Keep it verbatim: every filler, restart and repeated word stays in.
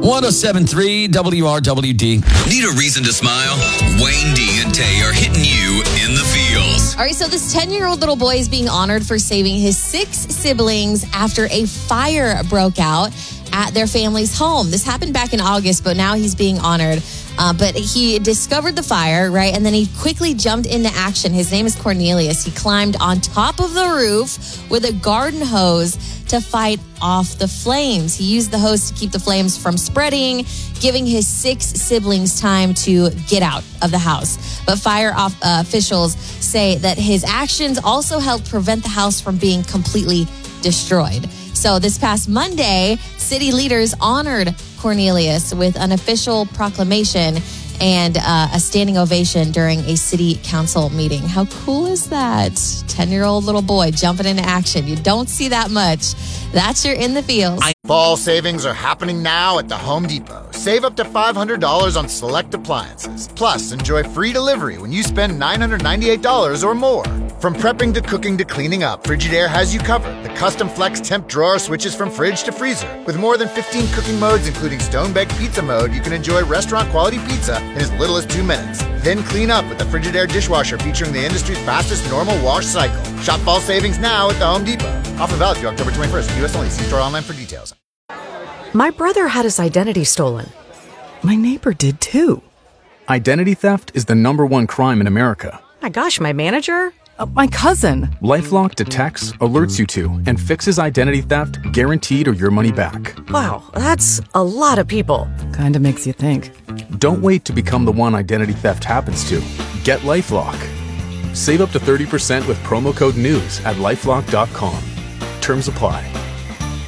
one oh seven point three W R W D. Need a reason to smile? Wayne D and Tay are hitting you in the feels. All right, so this ten-year-old little boy is being honored for saving his six siblings after a fire broke out at their family's home. This happened back in August, but now he's being honored. Uh, but he discovered the fire, right? And then he quickly jumped into action. His name is Cornelius. He climbed on top of the roof with a garden hose to fight off the flames. He used the hose to keep the flames from spreading, giving his six siblings time to get out of the house. But fire off, uh, officials say that his actions also helped prevent the house from being completely destroyed. So this past Monday, city leaders honored Cornelius with an official proclamation and uh, a standing ovation during a city council meeting. How cool is that? ten-year-old little boy jumping into action. You don't see that much. That's your In the Feels. Fall savings are happening now at the Home Depot. Save up to five hundred dollars on select appliances. Plus, enjoy free delivery when you spend nine hundred ninety-eight dollars or more. From prepping to cooking to cleaning up, Frigidaire has you covered. The custom flex temp drawer switches from fridge to freezer. With more than fifteen cooking modes, including stone-baked pizza mode, you can enjoy restaurant-quality pizza in as little as two minutes. Then clean up with the Frigidaire dishwasher featuring the industry's fastest normal wash cycle. Shop fall savings now at the Home Depot. Offer valid through October twenty-first. U S only. See store online for details. My brother had his identity stolen. My neighbor did too. Identity theft is the number one crime in America. My gosh, my manager? Uh, my cousin. LifeLock detects, alerts you to, and fixes identity theft guaranteed or your money back. Wow, that's a lot of people. Kinda makes you think. Don't wait to become the one identity theft happens to. Get LifeLock. Save up to thirty percent with promo code NEWS at lifelock dot com. Terms apply.